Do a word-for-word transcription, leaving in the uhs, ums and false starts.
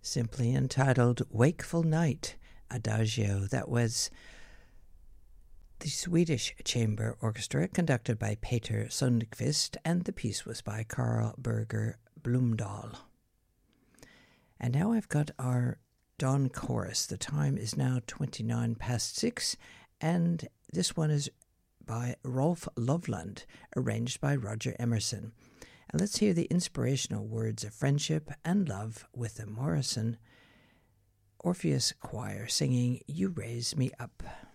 simply entitled Wakeful Night, Adagio. That was the Swedish Chamber Orchestra, conducted by Peter Sundqvist, and the piece was by Carl Berger Blumdahl. And now I've got our dawn chorus. The time is now twenty-nine past six, and this one is by Rolf Loveland, arranged by Roger Emerson. And let's hear the inspirational words of friendship and love with the Morrison Orpheus Choir singing You Raise Me Up.